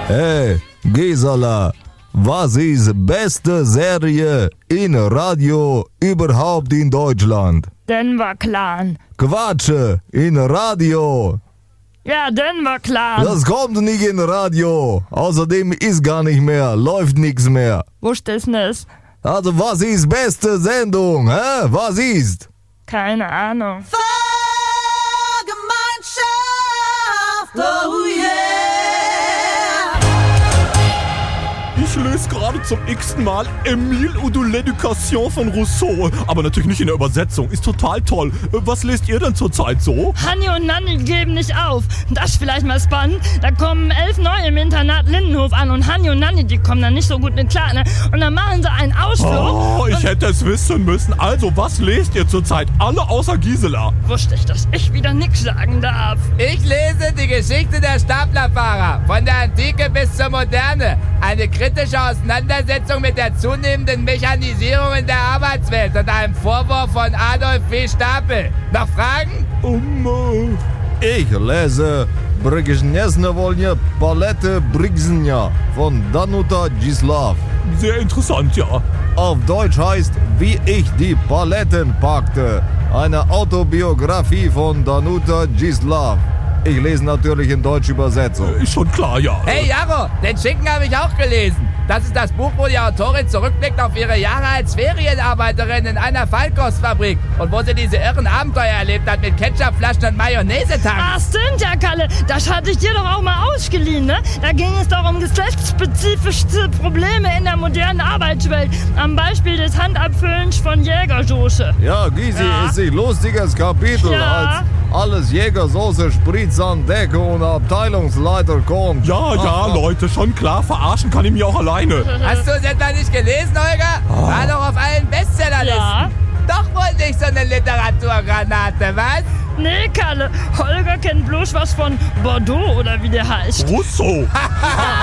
Hey, Gisela, was ist beste Serie in Radio überhaupt in Deutschland? Denver Clan. Quatsche, in Radio. Ja, Denver Clan. Das kommt nicht in Radio. Außerdem ist gar nicht mehr, läuft nichts mehr. Wusste es nicht. Also was ist beste Sendung, hä? Was ist? Keine Ahnung. Gemeinschaft, oh yeah. Ich lese gerade zum x-ten Mal Emile ou de l'Éducation von Rousseau. Aber natürlich nicht in der Übersetzung. Ist total toll. Was lest ihr denn zurzeit so? Hanni und Nanni geben nicht auf. Das ist vielleicht mal spannend. Da kommen 11 neue im Internat Lindenhof an und Hanni und Nanni, die kommen dann nicht so gut mit klar, ne? Und dann machen sie einen Ausflug. Oh, ich hätte es wissen müssen. Also, was lest ihr zurzeit? Alle außer Gisela. Wusste ich, dass ich wieder nix sagen darf. Ich lese die Geschichte der Staplerfahrer, von der Antike bis zur Moderne. Eine kritische Auseinandersetzung mit der zunehmenden Mechanisierung in der Arbeitswelt und einem Vorwurf von Adolf W. Stapel. Noch Fragen? Ich lese Brigzhnjesnewolnie Palette Brigzhnia von Danuta Gislav. Sehr interessant, ja. Auf Deutsch heißt Wie ich die Paletten packte. Eine Autobiografie von Danuta Gislav. Ich lese natürlich in Deutsch-Übersetzung. Ist schon klar, ja. Hey Jaro, den Schicken habe ich auch gelesen. Das ist das Buch, wo die Autorin zurückblickt auf ihre Jahre als Ferienarbeiterin in einer Feinkostfabrik und wo sie diese irren Abenteuer erlebt hat mit Ketchupflaschen und Mayonnaise-Tanks. Ach, stimmt ja, Kalle. Das hatte ich dir doch auch mal ausgeliehen, ne? Da ging es doch um geschlechtsspezifische Probleme in der modernen Arbeitswelt. Am Beispiel des Handabfüllens von Jägersoße. Ja, Gysi, Ja. ist ein lustiges Kapitel, Ja. als alles Jägersoße, Spritzandecke und Abteilungsleiter kommt. Ja, Leute, schon klar. Verarschen kann ich mich auch alleine. Hast du es etwa nicht gelesen, Holger? War doch auf allen Bestsellerlisten. Ja. Doch wohl nicht so eine Literaturgranate, was? Nee, Kalle. Holger kennt bloß was von Bordeaux oder wie der heißt. Rousseau.